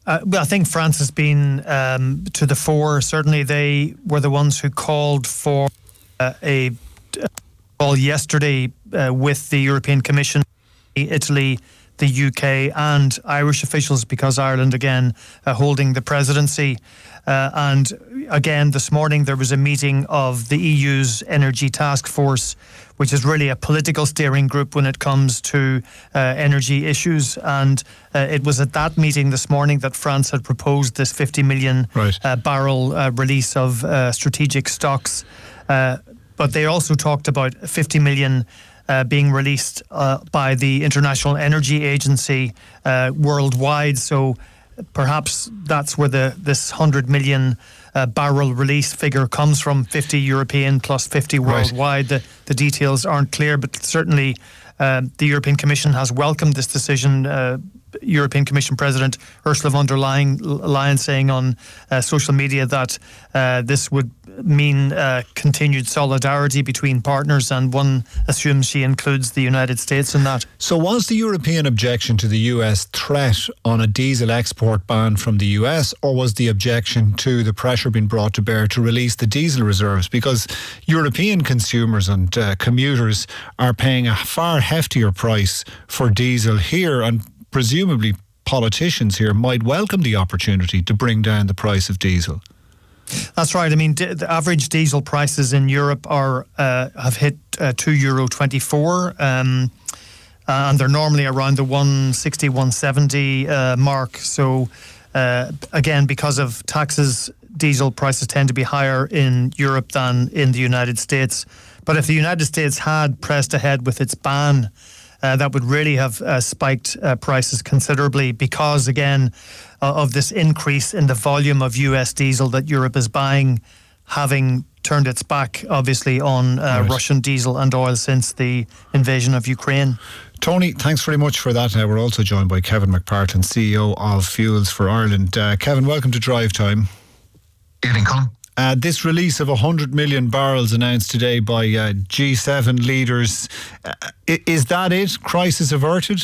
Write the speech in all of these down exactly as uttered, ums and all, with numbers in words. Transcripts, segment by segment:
Uh, well, I think France has been um, to the fore. Certainly, they were the ones who called for uh, a uh, call yesterday uh, with the European Commission, Italy, the U K and Irish officials, because Ireland again uh, holding the presidency. Uh, and again, this morning there was a meeting of the E U's Energy Task Force, which is really a political steering group when it comes to uh, energy issues. And uh, it was at that meeting this morning that France had proposed this fifty million right. uh, barrel uh, release of uh, strategic stocks. Uh, but they also talked about fifty million Uh, being released uh, by the International Energy Agency uh, worldwide. So perhaps that's where the this one hundred million uh, barrel release figure comes from, fifty European plus fifty worldwide. Right. The, the details aren't clear, but certainly uh, the European Commission has welcomed this decision. Uh, European Commission President Ursula von der Leyen, Leyen saying on uh, social media that uh, this would mean uh, continued solidarity between partners, and one assumes she includes the United States in that. So was the European objection to the U S threat on a diesel export ban from the U S, or was the objection to the pressure being brought to bear to release the diesel reserves? Because European consumers and uh, commuters are paying a far heftier price for diesel here, and presumably politicians here might welcome the opportunity to bring down the price of diesel. That's right. I mean, d- the average diesel prices in Europe are uh, have hit uh, two euro twenty-four, um, and they're normally around the one sixty, one seventy uh, mark. So uh, again, because of taxes, diesel prices tend to be higher in Europe than in the United States. But if the United States had pressed ahead with its ban, Uh, that would really have uh, spiked uh, prices considerably, because, again, uh, of this increase in the volume of U S diesel that Europe is buying, having turned its back, obviously, on uh, right. Russian diesel and oil since the invasion of Ukraine. Tony, thanks very much for that. Uh, we're also joined by Kevin McPartlin, C E O of Fuels for Ireland. Uh, Kevin, welcome to Drive Time. Evening, Colin. Uh, this release of one hundred million barrels announced today by uh, G seven leaders, uh, is that it? Crisis averted?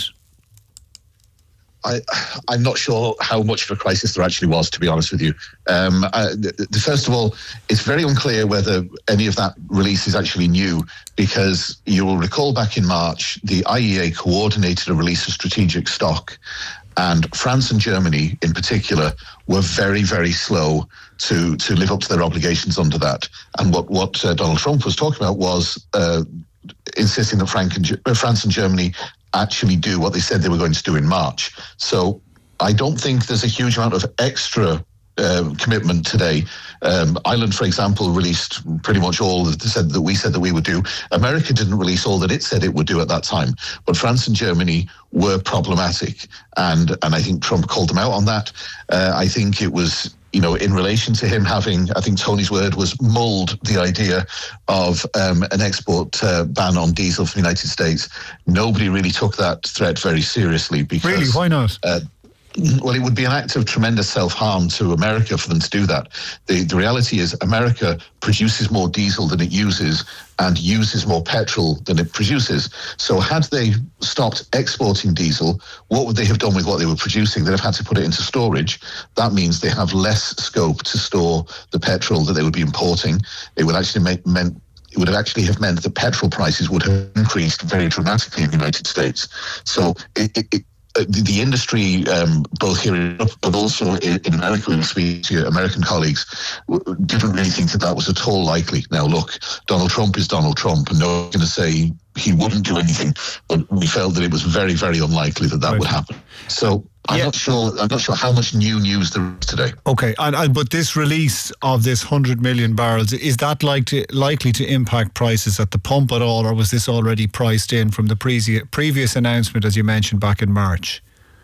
I, I'm not sure how much of a crisis there actually was, to be honest with you. Um, uh, the, the, first of all, it's very unclear whether any of that release is actually new, because you will recall back in March, the I E A coordinated a release of strategic stock, and France and Germany in particular were very, very slow to to live up to their obligations under that. And what, what uh, Donald Trump was talking about was uh, insisting that Frank and, uh, France and Germany actually do what they said they were going to do in March. So I don't think there's a huge amount of extra uh, commitment today. Um, Ireland, for example, released pretty much all that, said that we said that we would do. America didn't release all that it said it would do at that time. But France and Germany were problematic. And, and I think Trump called them out on that. Uh, I think it was, you know, in relation to him having, I think Tony's word was, mulled the idea of um, an export uh, ban on diesel from the United States. Nobody really took that threat very seriously. Because, really? Why not? Uh, Well, it would be an act of tremendous self-harm to America for them to do that. The, the reality is America produces more diesel than it uses and uses more petrol than it produces. So had they stopped exporting diesel, what would they have done with what they were producing? They'd have had to put it into storage. That means they have less scope to store the petrol that they would be importing. It would actually make meant it would have actually have meant that petrol prices would have increased very dramatically in the United States. So it, it, it The, the industry, um, both here in Europe, but also in, in America, when we speak to American colleagues, didn't really think that that was at all likely. Now, look, Donald Trump is Donald Trump, and no one's going to say he wouldn't do anything, but we felt that it was very, very unlikely that that right. would happen. So I'm yeah. not sure. I'm not sure how much new news there is today. Okay, and, and but this release of this one hundred million barrels, is that like to, likely to impact prices at the pump at all, or was this already priced in from the pre- previous announcement, as you mentioned, back in March?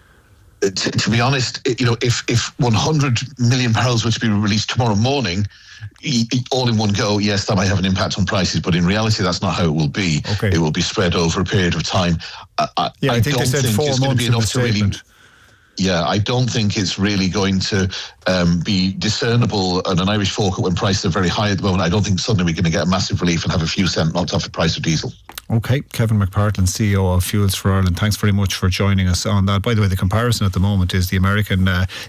To, to be honest, you know, if if one hundred million barrels were to be released tomorrow morning, all in one go, yes, that might have an impact on prices, but in reality, that's not how it will be. Okay. It will be spread over a period of time. I, yeah, I, I think don't they said think four it's going to be enough to really. Yeah, I don't think it's really going to um, be discernible on an Irish forecast when prices are very high at the moment. I don't think suddenly we're going to get a massive relief and have a few cent knocked off the price of diesel. Okay, Kevin McPartlin, C E O of Fuels for Ireland, thanks very much for joining us on that. By the way, the comparison at the moment is the American uh,